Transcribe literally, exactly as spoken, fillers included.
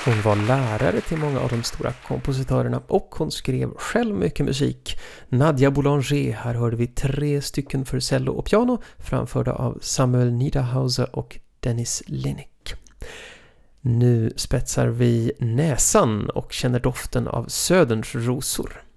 Hon var lärare till många av de stora kompositörerna och hon skrev själv mycket musik. Nadia Boulanger, här hörde vi tre stycken för cello och piano framförda av Samuel Niederhauser och Dennis Linick. Nu spetsar vi näsan och känner doften av Söderns rosor.